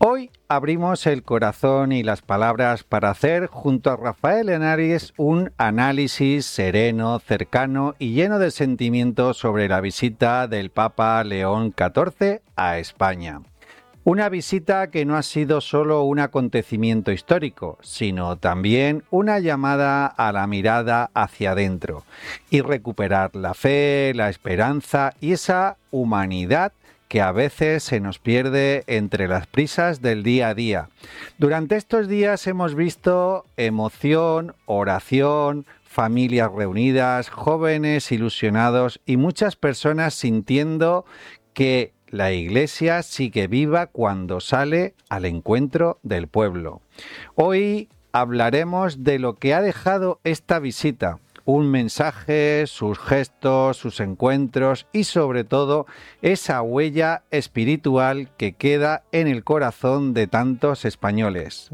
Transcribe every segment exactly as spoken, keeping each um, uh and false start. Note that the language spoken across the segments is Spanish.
Hoy abrimos el corazón y las palabras para hacer, junto a Rafael Henares, un análisis sereno, cercano y lleno de sentimientos sobre la visita del Papa León catorce a España. Una visita que no ha sido solo un acontecimiento histórico, sino también una llamada a la mirada hacia adentro y recuperar la fe, la esperanza y esa humanidad que a veces se nos pierde entre las prisas del día a día. Durante estos días hemos visto emoción, oración, familias reunidas, jóvenes ilusionados y muchas personas sintiendo que la Iglesia sigue viva cuando sale al encuentro del pueblo. Hoy hablaremos de lo que ha dejado esta visita. Un mensaje, sus gestos, sus encuentros y sobre todo esa huella espiritual que queda en el corazón de tantos españoles.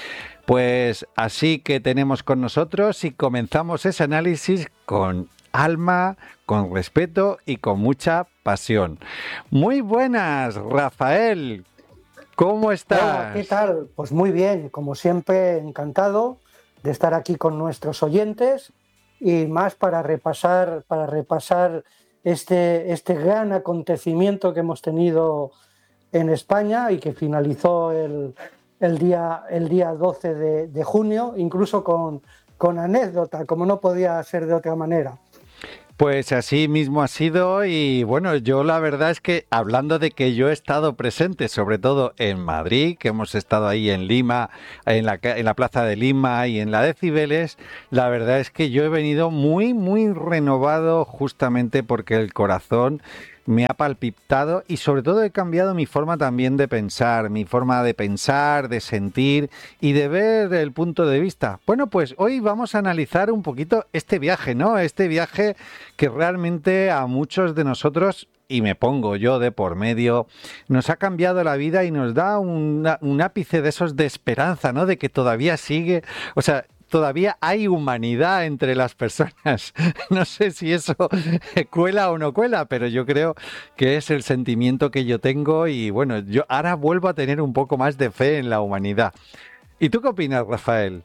Pues así que tenemos con nosotros y comenzamos ese análisis con alma, con respeto y con mucha pasión. Muy buenas, Rafael. ¿Cómo estás? Hola, ¿qué tal? Pues muy bien, como siempre, encantado de estar aquí con nuestros oyentes. Y más para repasar, para repasar este, este gran acontecimiento que hemos tenido en España y que finalizó el, el, día, el día doce de, de junio, incluso con, con anécdota, como no podía ser de otra manera. Pues así mismo ha sido y bueno, yo la verdad es que hablando de que yo he estado presente, sobre todo en Madrid, que hemos estado ahí en Lima, en la, en la Plaza de Lima y en la de Cibeles, la verdad es que yo he venido muy, muy renovado justamente porque el corazón me ha palpitado y sobre todo he cambiado mi forma también de pensar, mi forma de pensar, de sentir y de ver el punto de vista. Bueno, pues hoy vamos a analizar un poquito este viaje, ¿no? Este viaje que realmente a muchos de nosotros, y me pongo yo de por medio, nos ha cambiado la vida y nos da una, un ápice de esos de esperanza, ¿no? De que todavía sigue, o sea, todavía hay humanidad entre las personas. No sé si eso cuela o no cuela, pero yo creo que es el sentimiento que yo tengo y bueno, yo ahora vuelvo a tener un poco más de fe en la humanidad. ¿Y tú qué opinas, Rafael?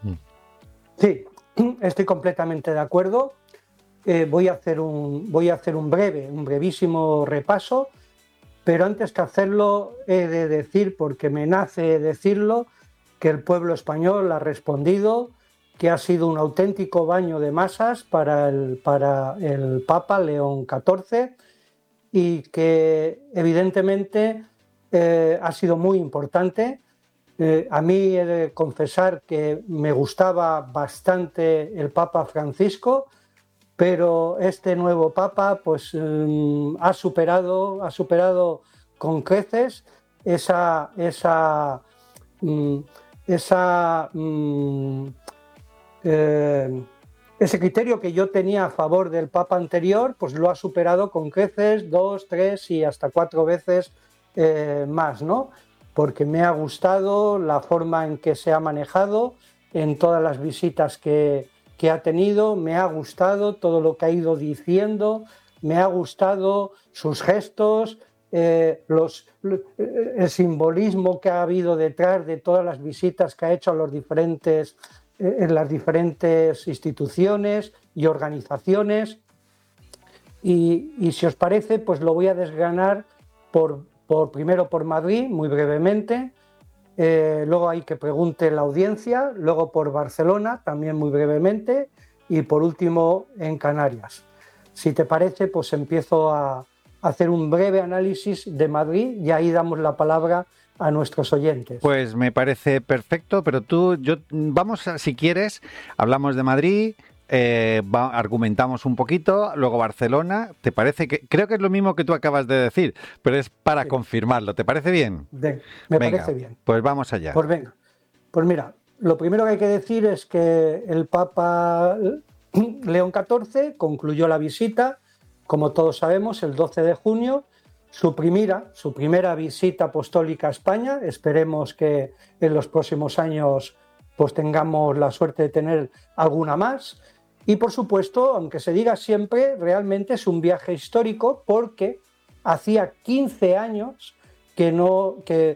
Sí, estoy completamente de acuerdo. Eh, voy a hacer un, voy a hacer un breve, un brevísimo repaso, pero antes que hacerlo he de decir, porque me nace decirlo, que el pueblo español ha respondido, que ha sido un auténtico baño de masas para el, para el Papa León catorce y que evidentemente eh, ha sido muy importante. Eh, a mí he de confesar que me gustaba bastante el Papa Francisco, pero este nuevo Papa pues, eh, ha, superado, ha superado con creces esa... esa mm, esa mm, Eh, ese criterio que yo tenía a favor del Papa anterior, pues lo ha superado con creces, dos, tres y hasta cuatro veces eh, más, ¿no? Porque me ha gustado la forma en que se ha manejado en todas las visitas que, que ha tenido, me ha gustado todo lo que ha ido diciendo, me ha gustado sus gestos, eh, los, el simbolismo que ha habido detrás de todas las visitas que ha hecho a los diferentes en las diferentes instituciones y organizaciones y, y si os parece pues lo voy a desgranar por, por primero por Madrid muy brevemente, eh, luego hay que pregunte la audiencia, luego por Barcelona también muy brevemente y por último en Canarias. Si te parece pues empiezo a hacer un breve análisis de Madrid y ahí damos la palabra a nuestros oyentes. Pues me parece perfecto, pero tú, yo, vamos, a, si quieres, hablamos de Madrid, eh, va, argumentamos un poquito, luego Barcelona, ¿te parece? Que creo que es lo mismo que tú acabas de decir, pero es para sí. confirmarlo, ¿te parece bien? De, me venga, parece bien. Pues vamos allá. Pues venga, pues mira, lo primero que hay que decir es que el Papa León catorce concluyó la visita, como todos sabemos, el doce de junio, Su primera, su primera visita apostólica a España. Esperemos que en los próximos años pues, tengamos la suerte de tener alguna más. Y por supuesto, aunque se diga siempre, realmente es un viaje histórico porque hacía quince años que, no, que,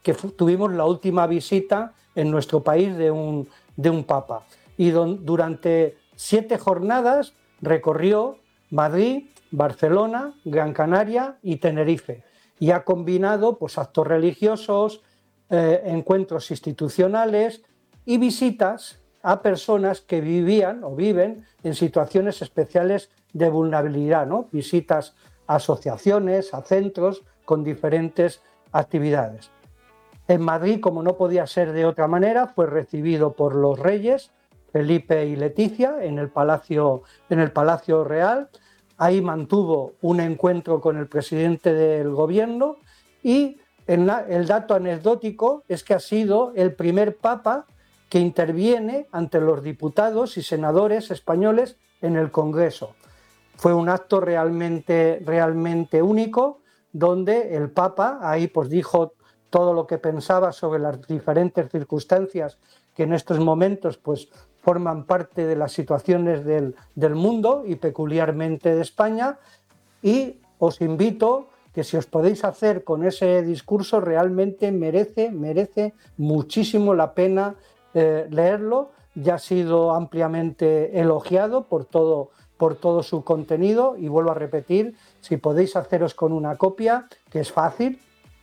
que tuvimos la última visita en nuestro país de un, de un papa. Y don, durante siete jornadas recorrió Madrid, Barcelona, Gran Canaria y Tenerife. Y ha combinado pues, actos religiosos, eh, encuentros institucionales y visitas a personas que vivían o viven en situaciones especiales de vulnerabilidad, ¿no? Visitas a asociaciones, a centros con diferentes actividades. En Madrid, como no podía ser de otra manera, fue recibido por los reyes Felipe y Leticia en el Palacio, en el Palacio Real. Ahí mantuvo un encuentro con el presidente del gobierno y el, el dato anecdótico es que ha sido el primer papa que interviene ante los diputados y senadores españoles en el Congreso. Fue un acto realmente, realmente único, donde el Papa ahí pues dijo todo lo que pensaba sobre las diferentes circunstancias que en estos momentos pues forman parte de las situaciones del, del mundo y peculiarmente de España, y os invito que si os podéis hacer con ese discurso realmente merece, merece muchísimo la pena eh, leerlo. Ya ha sido ampliamente elogiado por todo por todo su contenido y vuelvo a repetir, si podéis haceros con una copia, que es fácil,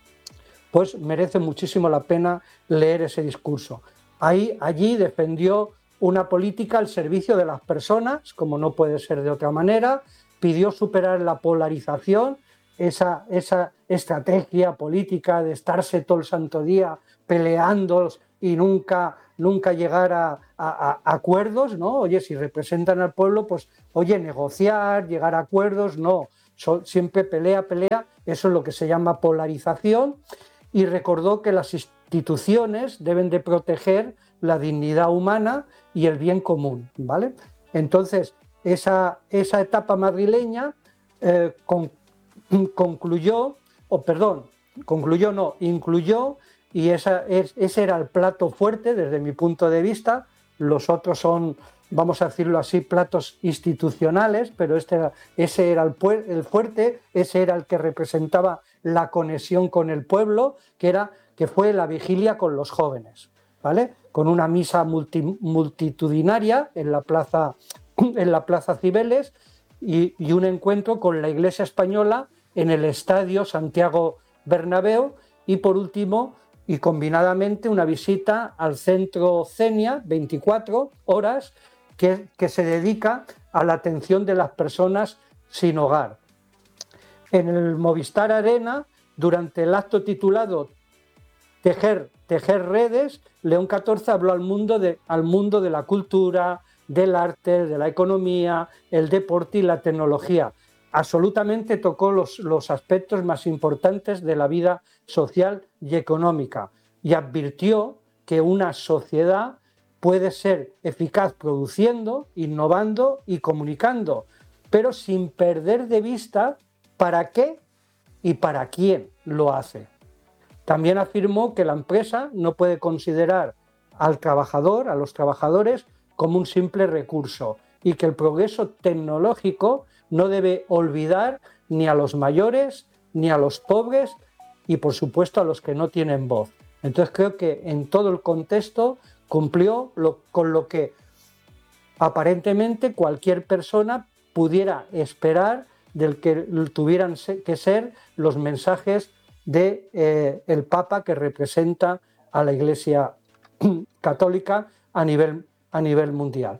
pues merece muchísimo la pena leer ese discurso. Ahí, allí defendió una política al servicio de las personas, como no puede ser de otra manera, pidió superar la polarización, esa, esa estrategia política de estarse todo el santo día peleando y nunca, nunca llegar a, a, a acuerdos, ¿no? Oye, si representan al pueblo, pues, oye, negociar, llegar a acuerdos, no, so, siempre pelea, pelea, eso es lo que se llama polarización, y recordó que las instituciones deben de proteger la dignidad humana y el bien común, ¿vale? Entonces, esa, esa etapa madrileña eh, con, concluyó, o perdón, concluyó no, incluyó, y esa, es, ese era el plato fuerte desde mi punto de vista. Los otros son, vamos a decirlo así, platos institucionales, pero este era, ese era el, el fuerte, ese era el que representaba la conexión con el pueblo, que, era, que fue la vigilia con los jóvenes, ¿vale? Con una misa multi, multitudinaria en la plaza, en la plaza Cibeles y, y un encuentro con la Iglesia Española en el Estadio Santiago Bernabéu, y por último y combinadamente una visita al centro Cenia, veinticuatro horas, que, que se dedica a la atención de las personas sin hogar. En el Movistar Arena, durante el acto titulado Tejer, tejer redes, León catorce habló al mundo, de, al mundo de la cultura, del arte, de la economía, el deporte y la tecnología. Absolutamente tocó los, los aspectos más importantes de la vida social y económica y advirtió que una sociedad puede ser eficaz produciendo, innovando y comunicando, pero sin perder de vista para qué y para quién lo hace. También afirmó que la empresa no puede considerar al trabajador, a los trabajadores, como un simple recurso y que el progreso tecnológico no debe olvidar ni a los mayores, ni a los pobres y, por supuesto, a los que no tienen voz. Entonces creo que en todo el contexto cumplió lo, con lo que aparentemente cualquier persona pudiera esperar del que tuvieran que ser los mensajes de eh, el Papa, que representa a la Iglesia católica a nivel, a nivel mundial.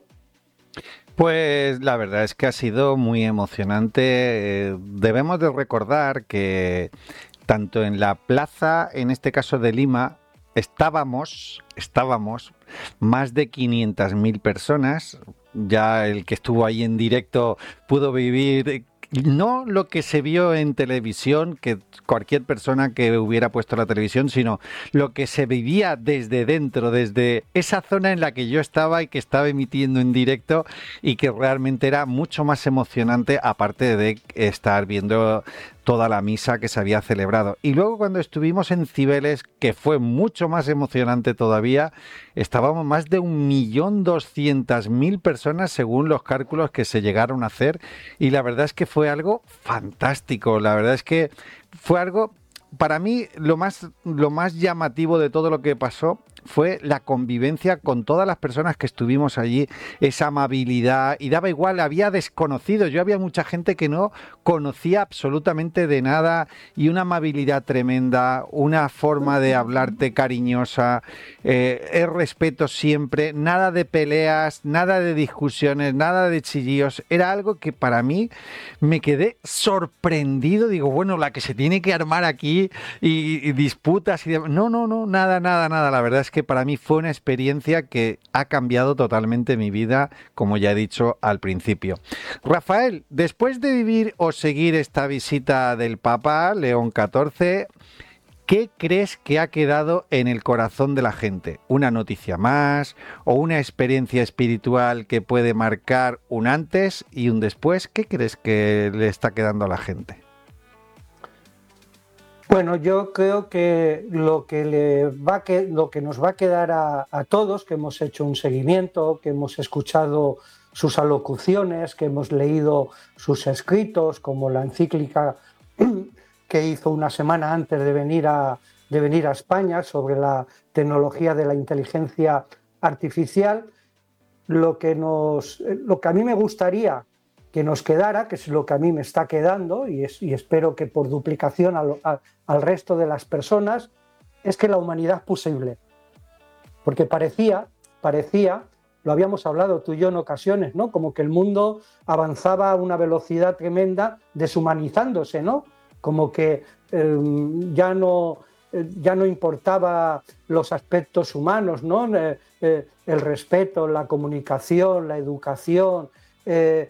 Pues la verdad es que ha sido muy emocionante. Debemos de recordar que tanto en la plaza, en este caso de Lima, estábamos, estábamos más de quinientas mil personas. Ya el que estuvo ahí en directo pudo vivir no lo que se vio en televisión, que cualquier persona que hubiera puesto la televisión, sino lo que se vivía desde dentro, desde esa zona en la que yo estaba y que estaba emitiendo en directo, y que realmente era mucho más emocionante, aparte de estar viendo toda la misa que se había celebrado. Y luego cuando estuvimos en Cibeles, que fue mucho más emocionante todavía, estábamos más de un millón doscientas mil personas según los cálculos que se llegaron a hacer, y la verdad es que fue algo fantástico. La verdad es que fue algo para mí lo más, lo más llamativo de todo lo que pasó fue la convivencia con todas las personas que estuvimos allí, esa amabilidad, y daba igual, había desconocidos, yo había mucha gente que no conocía absolutamente de nada, y una amabilidad tremenda, una forma de hablarte cariñosa, eh, el respeto siempre, nada de peleas, nada de discusiones, nada de chillillos, era algo que para mí me quedé sorprendido, digo, bueno, la que se tiene que armar aquí y, y disputas y demás. No, no, no, nada, nada, nada, la verdad es que que para mí fue una experiencia que ha cambiado totalmente mi vida, como ya he dicho al principio. Rafael, después de vivir o seguir esta visita del Papa León catorce, ¿qué crees que ha quedado en el corazón de la gente? ¿Una noticia más o una experiencia espiritual que puede marcar un antes y un después? ¿Qué crees que le está quedando a la gente? Bueno, yo creo que lo que, le va a que, lo que nos va a quedar a, a todos, que hemos hecho un seguimiento, que hemos escuchado sus alocuciones, que hemos leído sus escritos, como la encíclica que hizo una semana antes de venir a, de venir a España sobre la tecnología de la inteligencia artificial, lo que, nos, lo que a mí me gustaría que nos quedara, que es lo que a mí me está quedando, y, es, y espero que por duplicación al, a, al resto de las personas, es que la humanidad es posible. Porque parecía, parecía, lo habíamos hablado tú y yo en ocasiones, ¿no? Como que el mundo avanzaba a una velocidad tremenda, deshumanizándose, ¿no? Como que eh, ya no... ya no importaba los aspectos humanos, ¿no? Eh, eh, el respeto, la comunicación, la educación, eh,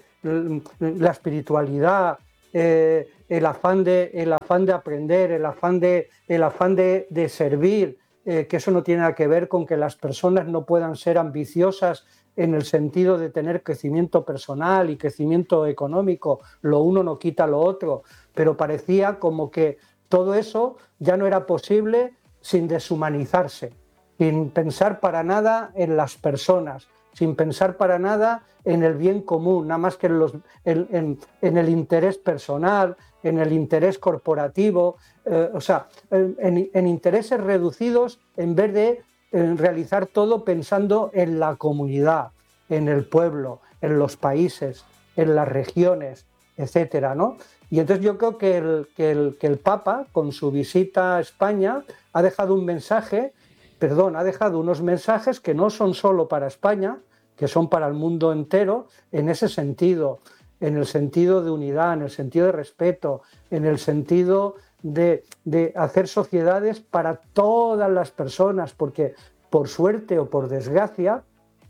la espiritualidad, eh, el, afán de, el afán de aprender, el afán de, el afán de, de servir, eh, que eso no tiene nada que ver con que las personas no puedan ser ambiciosas en el sentido de tener crecimiento personal y crecimiento económico, lo uno no quita lo otro, pero parecía como que todo eso ya no era posible sin deshumanizarse, sin pensar para nada en las personas, sin pensar para nada en el bien común, nada más que en, los, en, en, en el interés personal, en el interés corporativo, eh, o sea, en, en intereses reducidos en vez de en realizar todo pensando en la comunidad, en el pueblo, en los países, en las regiones, etcétera, ¿no? Y entonces yo creo que el, que, el, que el Papa, con su visita a España, ha dejado un mensaje, perdón, ha dejado unos mensajes que no son solo para España, que son para el mundo entero, en ese sentido, en el sentido de unidad, en el sentido de respeto, en el sentido de, de hacer sociedades para todas las personas, porque por suerte o por desgracia,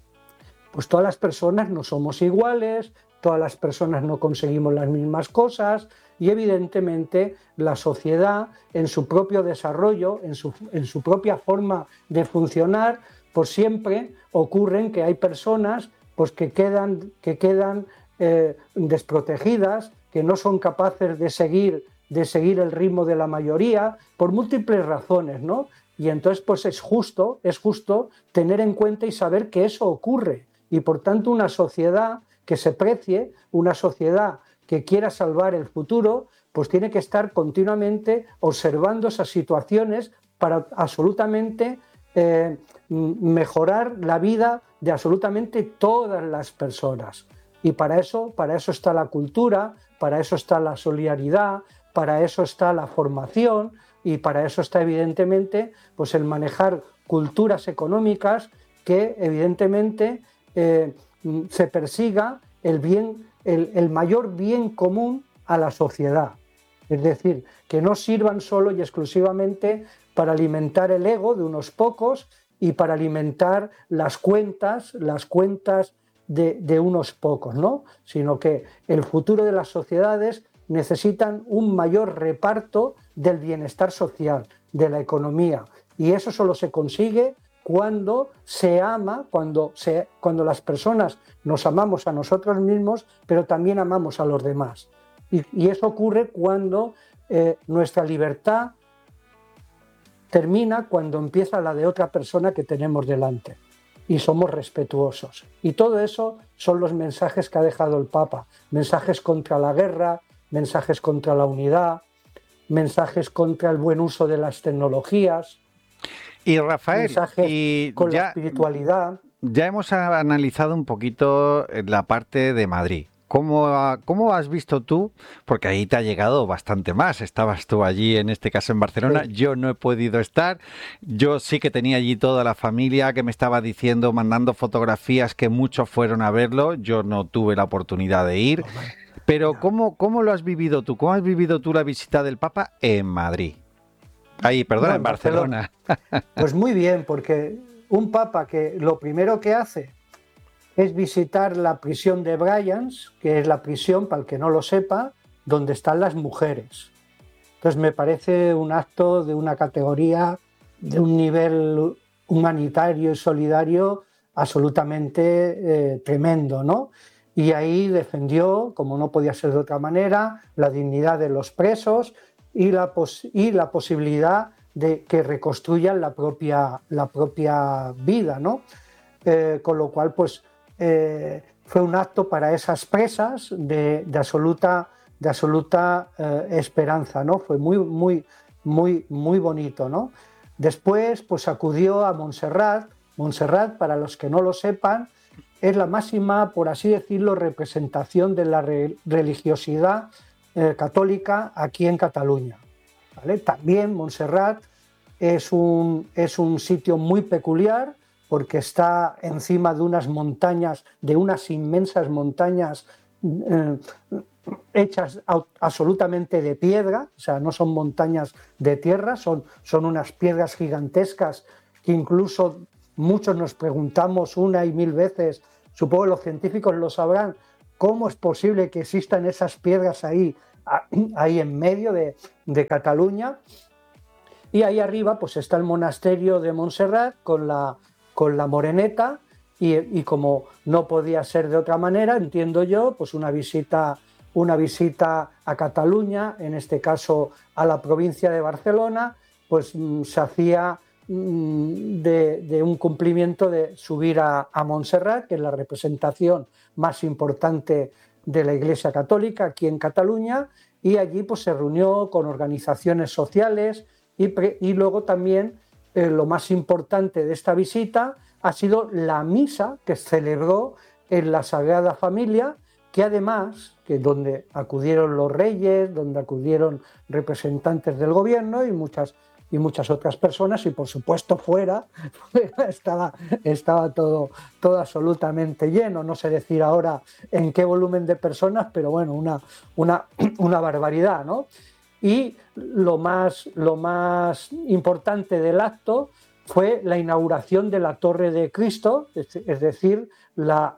pues todas las personas no somos iguales, todas las personas no conseguimos las mismas cosas y evidentemente la sociedad en su propio desarrollo, en su, en su propia forma de funcionar, pues siempre ocurren que hay personas pues, que quedan, que quedan eh, desprotegidas, que no son capaces de seguir, de seguir el ritmo de la mayoría por múltiples razones, ¿no? Y entonces pues es justo, es justo tener en cuenta y saber que eso ocurre y por tanto una sociedad que se precie, una sociedad que quiera salvar el futuro, pues tiene que estar continuamente observando esas situaciones para absolutamente eh, mejorar la vida de absolutamente todas las personas. Y para eso, para eso está la cultura, para eso está la solidaridad, para eso está la formación y para eso está evidentemente pues el manejar culturas económicas que evidentemente eh, se persiga el, bien, el, el mayor bien común a la sociedad. Es decir, que no sirvan solo y exclusivamente para alimentar el ego de unos pocos y para alimentar las cuentas, las cuentas de, de unos pocos, ¿no? Sino que el futuro de las sociedades necesitan un mayor reparto del bienestar social, de la economía. Y eso solo se consigue cuando se ama, cuando, se, cuando las personas nos amamos a nosotros mismos, pero también amamos a los demás. Y, y eso ocurre cuando eh, nuestra libertad termina, cuando empieza la de otra persona que tenemos delante. Y somos respetuosos. Y todo eso son los mensajes que ha dejado el Papa. Mensajes contra la guerra, mensajes contra la unidad, mensajes contra el buen uso de las tecnologías. Y Rafael, mensajes y con ya, la espiritualidad. Ya hemos analizado un poquito la parte de Madrid. ¿Cómo, ¿Cómo has visto tú? Porque ahí te ha llegado bastante más. Estabas tú allí, en este caso en Barcelona. Sí. Yo no he podido estar. Yo sí que tenía allí toda la familia que me estaba diciendo, mandando fotografías, que muchos fueron a verlo. Yo no tuve la oportunidad de ir. Pero ¿cómo, cómo lo has vivido tú? ¿Cómo has vivido tú la visita del Papa en Madrid? Ahí, perdona, no, en Barcelona. Barcelona. Pues muy bien, porque un papa que lo primero que hace es visitar la prisión de Brians, que es la prisión, para el que no lo sepa, donde están las mujeres. Entonces me parece un acto de una categoría, de un nivel humanitario y solidario absolutamente eh, tremendo, ¿no? Y ahí defendió, como no podía ser de otra manera, la dignidad de los presos y la, pos- y la posibilidad de que reconstruyan la propia, la propia vida, ¿no? Eh, con lo cual, pues, eh, fue un acto para esas presas de, de absoluta, de absoluta eh, esperanza, ¿no? Fue muy, muy, muy, muy bonito, ¿no? Después, pues, acudió a Montserrat. Montserrat, para los que no lo sepan, es la máxima, por así decirlo, representación de la re- religiosidad eh, católica aquí en Cataluña, ¿vale? También Montserrat es un, es un sitio muy peculiar porque está encima de unas montañas, de unas inmensas montañas eh, hechas absolutamente de piedra, o sea, no son montañas de tierra, son, son unas piedras gigantescas que incluso muchos nos preguntamos una y mil veces, supongo que los científicos lo sabrán, cómo es posible que existan esas piedras ahí, ahí en medio de, de Cataluña. Y ahí arriba pues está el monasterio de Montserrat con la, con la Moreneta y, y como no podía ser de otra manera, entiendo yo, pues una visita, una visita a Cataluña, en este caso a la provincia de Barcelona, pues mmm, se hacía mmm, de, de un cumplimiento de subir a, a Montserrat, que es la representación más importante de la Iglesia Católica aquí en Cataluña, y allí pues se reunió con organizaciones sociales. Y, pre, y luego también eh, lo más importante de esta visita ha sido la misa que se celebró en la Sagrada Familia, que además, que donde acudieron los reyes, donde acudieron representantes del gobierno y muchas, y muchas otras personas, y por supuesto fuera, fuera estaba, estaba todo, todo absolutamente lleno. No sé decir ahora en qué volumen de personas, pero bueno, una, una, una barbaridad, ¿no? Y lo más, lo más importante del acto fue la inauguración de la Torre de Cristo, es, es decir, la,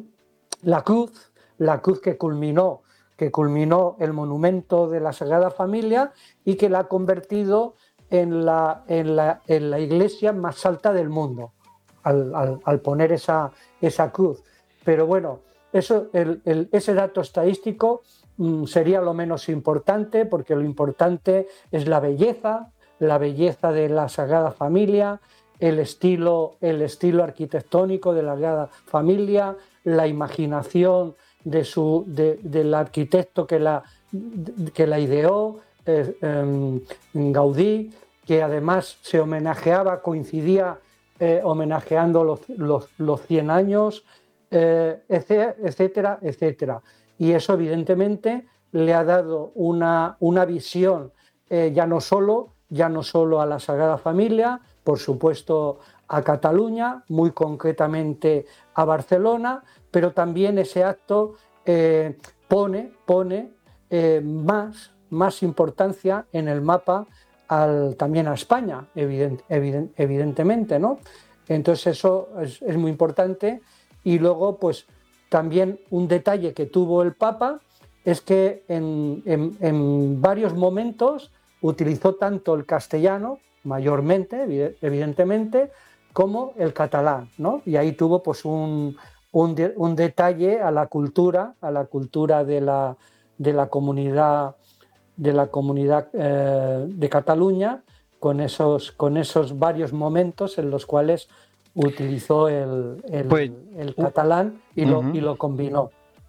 la cruz, la cruz que culminó, que culminó el monumento de la Sagrada Familia y que la ha convertido en la, en la, en la iglesia más alta del mundo, al, al, al poner esa, esa cruz. Pero bueno, eso, el, el, ese dato estadístico sería lo menos importante, porque lo importante es la belleza, la belleza de la Sagrada Familia, el estilo, el estilo arquitectónico de la Sagrada Familia, la imaginación de su, de, del arquitecto que la, que la ideó, eh, eh, Gaudí, que además se homenajeaba, coincidía eh, homenajeando los, los, los cien años, eh, etcétera, etcétera. Y eso evidentemente le ha dado una, una visión eh, ya, no solo, ya no solo a la Sagrada Familia, por supuesto a Cataluña, muy concretamente a Barcelona, pero también ese acto eh, pone, pone eh, más, más importancia en el mapa al, también a España, evident, evident, evidentemente, ¿no? Entonces eso es, es muy importante. Y luego, pues, también un detalle que tuvo el Papa es que en, en, en varios momentos utilizó tanto el castellano, mayormente, evidentemente, como el catalán, ¿no? Y ahí tuvo pues un, un, de, un detalle a la cultura, a la cultura de la, de la comunidad, de, la comunidad eh, de Cataluña, con esos, con esos varios momentos en los cuales utilizó el, el, pues, el catalán y lo, uh-huh. y lo combinó.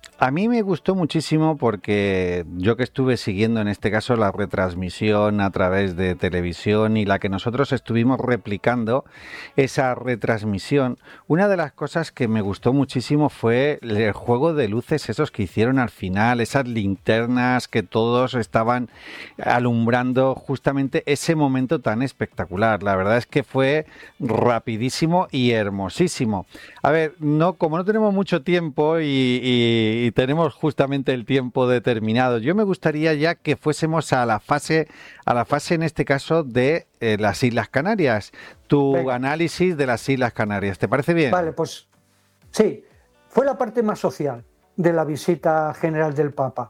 A mí me gustó muchísimo porque yo que estuve siguiendo en este caso la retransmisión a través de televisión y la que nosotros estuvimos replicando esa retransmisión, una de las cosas que me gustó muchísimo fue el juego de luces esos que hicieron al final, esas linternas que todos estaban alumbrando justamente ese momento tan espectacular. La verdad es que fue rapidísimo y hermosísimo. A ver, no, como no tenemos mucho tiempo y, y, y tenemos justamente el tiempo determinado, yo me gustaría ya que fuésemos a la fase, a la fase en este caso de eh, las Islas Canarias. Tu Venga. análisis de las Islas Canarias, ¿te parece bien? Vale, pues sí, fue la parte más social de la visita general del Papa.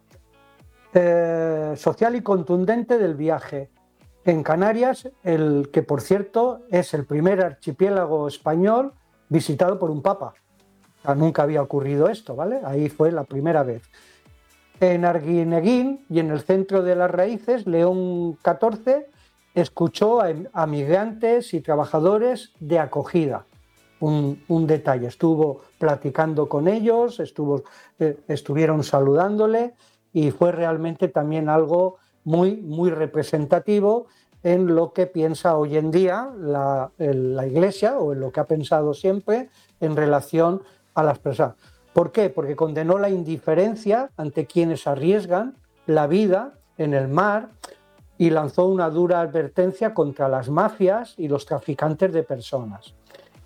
Eh, social y contundente del viaje. En Canarias, el que por cierto es el primer archipiélago español visitado por un papa. O sea, nunca había ocurrido esto, ¿vale? Ahí fue la primera vez. En Arguineguín y en el centro de las raíces, León catorce escuchó a, a migrantes y trabajadores de acogida. Un, un detalle, estuvo platicando con ellos, estuvo, eh, estuvieron saludándole y fue realmente también algo muy, muy representativo en lo que piensa hoy en día la, la Iglesia, o en lo que ha pensado siempre en relación a las personas. ¿Por qué? Porque condenó la indiferencia ante quienes arriesgan la vida en el mar y lanzó una dura advertencia contra las mafias y los traficantes de personas.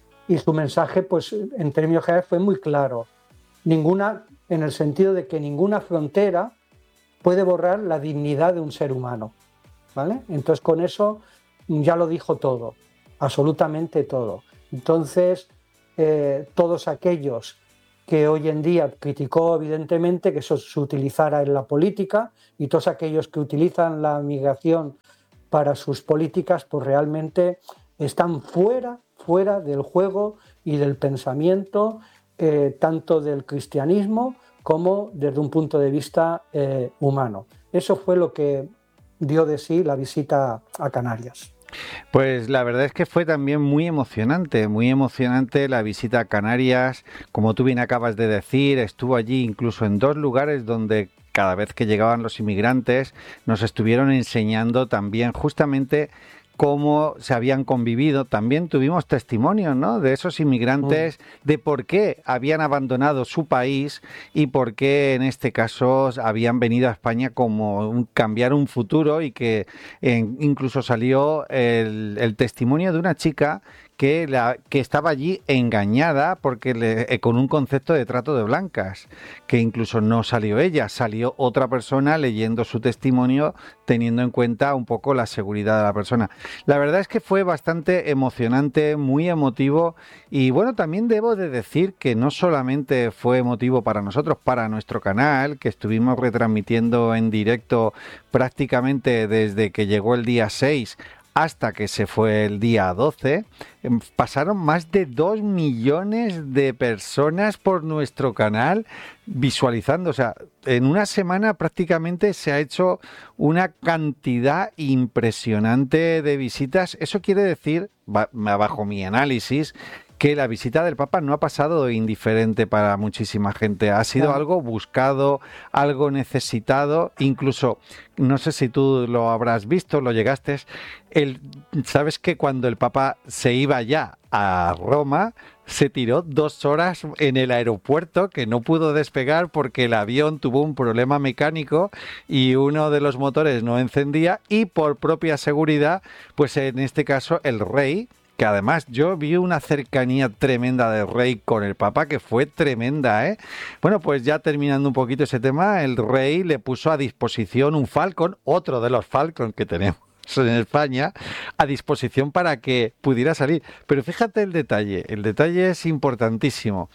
Y su mensaje, pues, en términos generales, fue muy claro. Ninguna, en el sentido de que ninguna frontera puede borrar la dignidad de un ser humano, ¿vale? Entonces, con eso ya lo dijo todo, absolutamente todo. Entonces, eh, todos aquellos que hoy en día criticó, evidentemente, que eso se utilizara en la política, y todos aquellos que utilizan la migración para sus políticas, pues realmente están fuera, fuera del juego y del pensamiento, eh, tanto del cristianismo como desde un punto de vista eh, humano. Eso fue lo que dio de sí la visita a Canarias. Pues la verdad es que fue también muy emocionante, muy emocionante la visita a Canarias. Como tú bien acabas de decir, estuvo allí incluso en dos lugares donde cada vez que llegaban los inmigrantes nos estuvieron enseñando también justamente cómo se habían convivido. También tuvimos testimonios, ¿no?, de esos inmigrantes, de por qué habían abandonado su país y por qué en este caso habían venido a España como un, cambiar un futuro, y que eh, incluso salió el, el testimonio de una chica que, la, que estaba allí engañada porque le, eh, con un concepto de trato de blancas, que incluso no salió ella, salió otra persona leyendo su testimonio, teniendo en cuenta un poco la seguridad de la persona. La verdad es que fue bastante emocionante, muy emotivo, y bueno, también debo de decir que no solamente fue emotivo para nosotros, para nuestro canal, que estuvimos retransmitiendo en directo prácticamente desde que llegó el día seis hasta que se fue el día doce, pasaron más de dos millones de personas por nuestro canal visualizando. O sea, en una semana prácticamente se ha hecho una cantidad impresionante de visitas. Eso quiere decir, bajo mi análisis, que la visita del Papa no ha pasado indiferente para muchísima gente. Ha sido algo buscado, algo necesitado, incluso, no sé si tú lo habrás visto, lo llegaste, el, sabes que cuando el Papa se iba ya a Roma, se tiró dos horas en el aeropuerto, que no pudo despegar porque el avión tuvo un problema mecánico y uno de los motores no encendía, y por propia seguridad, pues en este caso el rey, que además yo vi una cercanía tremenda del rey con el Papa, que fue tremenda, ¿eh? Bueno, pues ya terminando un poquito ese tema, el rey le puso a disposición un Falcon, otro de los Falcon que tenemos en España, a disposición para que pudiera salir. Pero fíjate el detalle, el detalle es importantísimo.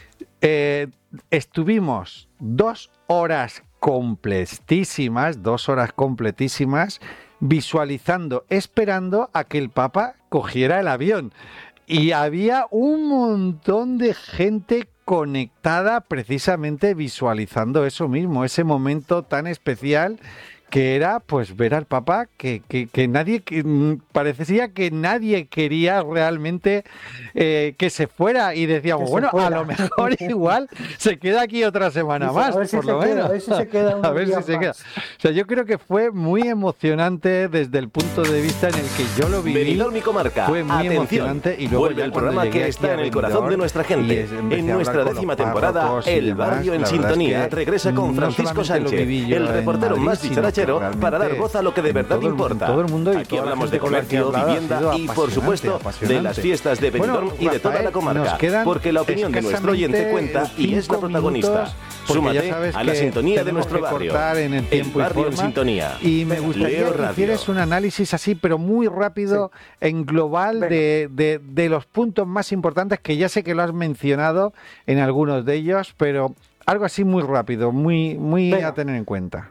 Eh, estuvimos dos horas completísimas, dos horas completísimas, visualizando, esperando a que el Papa cogiera el avión. Y había un montón de gente conectada precisamente visualizando eso mismo, ese momento tan especial que era pues ver al Papa que, que, que nadie, que parecía que nadie quería realmente eh, que se fuera, y decíamos, bueno, a lo mejor igual se queda aquí otra semana Dice, más, si por lo menos. Queda, a ver si se queda a ver si se queda. O sea, yo creo que fue muy emocionante desde el punto de vista en el que yo lo viví. Benidorm mi comarca. Fue muy Atención. emocionante, y luego vuelve el programa que está en el corazón de nuestra gente. En nuestra décima temporada, El Barrio en Sintonía es que regresa con Francisco no Sánchez, el reportero más dicharachero, para dar voz a lo que de verdad todo importa. Todo el mundo y aquí hablamos de comercio, vivienda y, por supuesto, de las fiestas de Benidorm bueno, y de toda la comarca. Porque la opinión de nuestro oyente cuenta y es la protagonista. Súmate a la sintonía de nuestro barrio. En el, tiempo el Barrio y en Sintonía. Y me gustaría que hicieras un análisis así, pero muy rápido, sí. en global, de, de, de los puntos más importantes, que ya sé que lo has mencionado en algunos de ellos, pero algo así muy rápido, muy, muy a tener en cuenta.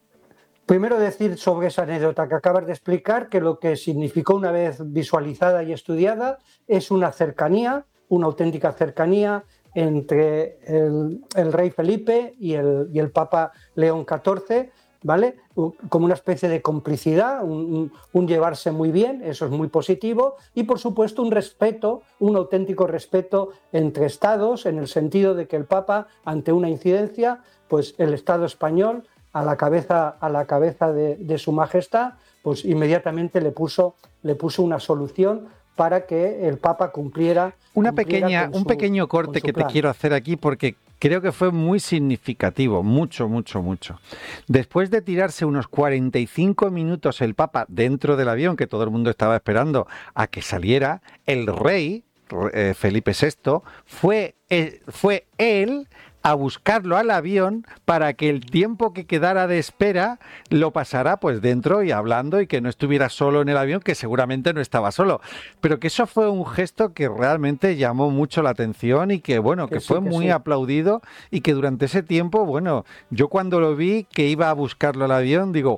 Primero decir sobre esa anécdota que acabas de explicar, que lo que significó una vez visualizada y estudiada es una cercanía, una auténtica cercanía entre el, el rey Felipe y el, y el Papa León catorce, ¿vale? Como una especie de complicidad, un, un llevarse muy bien, eso es muy positivo, y por supuesto un respeto, un auténtico respeto entre estados, en el sentido de que el Papa, ante una incidencia, pues el Estado español, a la cabeza, a la cabeza de, de su majestad, pues inmediatamente le puso, le puso una solución para que el Papa cumpliera. Una cumpliera pequeña, su, un pequeño corte que plan. te quiero hacer aquí, porque creo que fue muy significativo, mucho, mucho, mucho. Después de tirarse unos cuarenta y cinco minutos el Papa dentro del avión, que todo el mundo estaba esperando a que saliera, el rey, eh, Felipe sexto, fue, eh, fue él a buscarlo al avión para que el tiempo que quedara de espera lo pasara pues dentro y hablando, y que no estuviera solo en el avión, que seguramente no estaba solo, pero que eso fue un gesto que realmente llamó mucho la atención, y que bueno, que, que sí, fue que muy sí. aplaudido, y que durante ese tiempo, bueno, yo cuando lo vi que iba a buscarlo al avión, digo,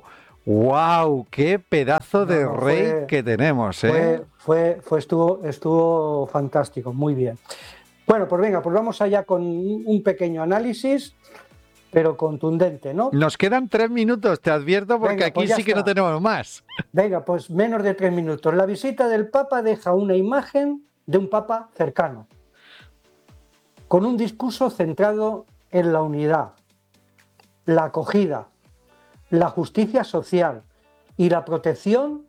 ¡wow! ¡Qué pedazo de no, no, rey fue, que tenemos! ¿eh? Fue, fue, fue estuvo, estuvo fantástico, muy bien. Bueno, pues venga, pues vamos allá con un pequeño análisis, pero contundente, ¿no? Nos quedan tres minutos, te advierto, porque venga, aquí pues sí está. que no tenemos más. Venga, pues menos de tres minutos. La visita del Papa deja una imagen de un Papa cercano, con un discurso centrado en la unidad, la acogida, la justicia social y la protección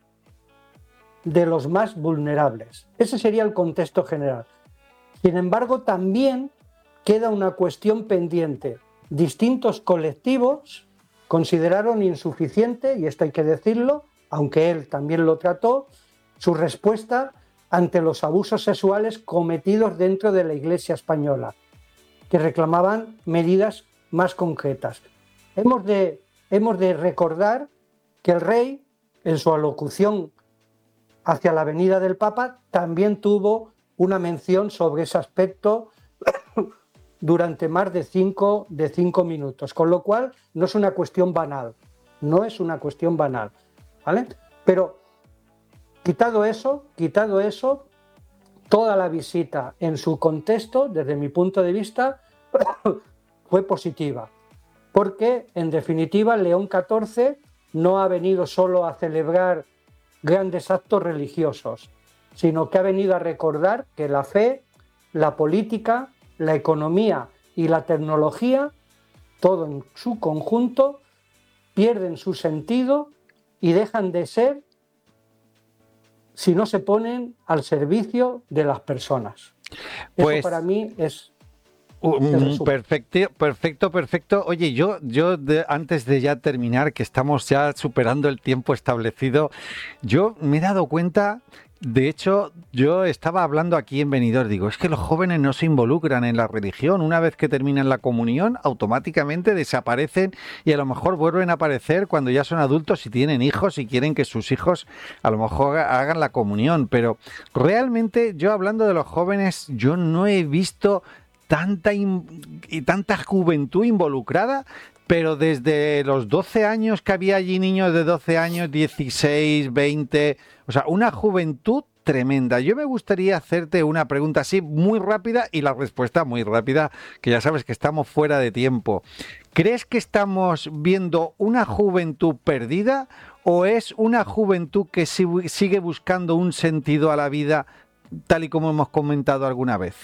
de los más vulnerables. Ese sería el contexto general. Sin embargo, también queda una cuestión pendiente. Distintos colectivos consideraron insuficiente, y esto hay que decirlo, aunque él también lo trató, su respuesta ante los abusos sexuales cometidos dentro de la Iglesia española, que reclamaban medidas más concretas. Hemos de, hemos de recordar que el rey, en su alocución hacia la venida del Papa, también tuvo una mención sobre ese aspecto durante más de cinco, de cinco minutos, con lo cual no es una cuestión banal, no es una cuestión banal, ¿vale? Pero quitado eso, quitado eso, toda la visita en su contexto, desde mi punto de vista, fue positiva, porque en definitiva León catorce no ha venido solo a celebrar grandes actos religiosos, sino que ha venido a recordar que la fe, la política, la economía y la tecnología, todo en su conjunto, pierden su sentido y dejan de ser si no se ponen al servicio de las personas. Pues, eso para mí es... Um, perfecto, perfecto, perfecto. Oye, yo, yo de, antes de ya terminar, que estamos ya superando el tiempo establecido, yo me he dado cuenta, de hecho, yo estaba hablando aquí en Benidorm, digo, es que los jóvenes no se involucran en la religión. Una vez que terminan la comunión, automáticamente desaparecen, y a lo mejor vuelven a aparecer cuando ya son adultos y tienen hijos y quieren que sus hijos a lo mejor hagan la comunión. Pero realmente, yo hablando de los jóvenes, yo no he visto tanta in, y tanta juventud involucrada, pero desde los doce años que había allí niños de doce años, dieciséis, veinte, o sea, una juventud tremenda. Yo me gustaría hacerte una pregunta así muy rápida y la respuesta muy rápida, que ya sabes que estamos fuera de tiempo. ¿Crees que estamos viendo una juventud perdida o es una juventud que sigue buscando un sentido a la vida, tal y como hemos comentado alguna vez?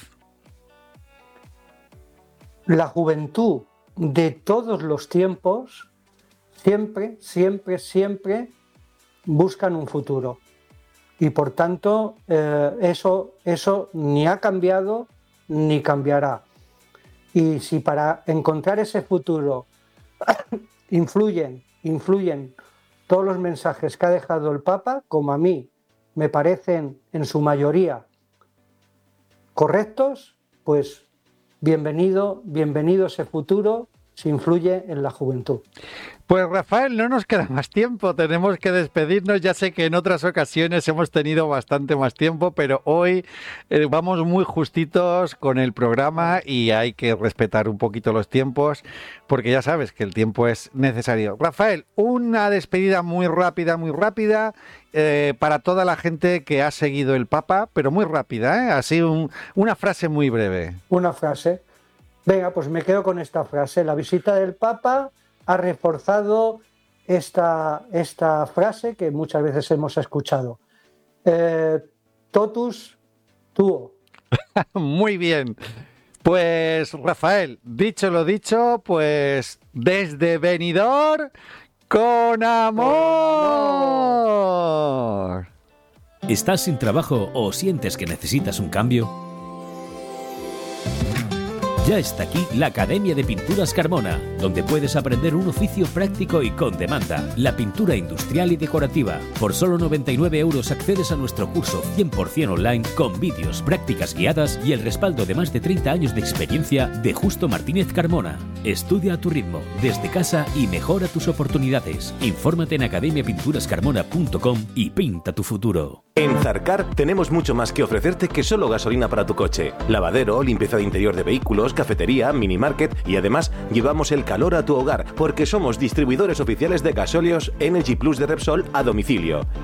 La juventud de todos los tiempos siempre, siempre, siempre buscan un futuro. Y por tanto, eh, eso, eso ni ha cambiado ni cambiará. Y si para encontrar ese futuro influyen, influyen todos los mensajes que ha dejado el Papa, como a mí me parecen en su mayoría correctos, pues bienvenido, bienvenido ese futuro si influye en la juventud. Pues Rafael, no nos queda más tiempo, tenemos que despedirnos. Ya sé que en otras ocasiones hemos tenido bastante más tiempo, pero hoy eh, vamos muy justitos con el programa y hay que respetar un poquito los tiempos, porque ya sabes que el tiempo es necesario. Rafael, una despedida muy rápida, muy rápida, eh, para toda la gente que ha seguido el Papa, pero muy rápida, ¿eh? Así un, una frase muy breve. Una frase. Venga, pues me quedo con esta frase. La visita del Papa ha reforzado esta, esta frase que muchas veces hemos escuchado. Eh, totus tuo. Muy bien. Pues Rafael, dicho lo dicho, pues desde Benidorm, con amor. ¿Estás sin trabajo o sientes que necesitas un cambio? Ya está aquí la Academia de Pinturas Carmona, donde puedes aprender un oficio práctico y con demanda, la pintura industrial y decorativa. Por solo noventa y nueve euros accedes a nuestro curso cien por ciento online con vídeos, prácticas guiadas y el respaldo de más de treinta años de experiencia de Justo Martínez Carmona. Estudia a tu ritmo, desde casa y mejora tus oportunidades. Infórmate en academia pinturas carmona punto com y pinta tu futuro. En Zarcar tenemos mucho más que ofrecerte que solo gasolina para tu coche. Lavadero, limpieza de interior de vehículos, cafetería, mini market y además llevamos el calor a tu hogar porque somos distribuidores oficiales de gasóleos Energy Plus de Repsol a domicilio.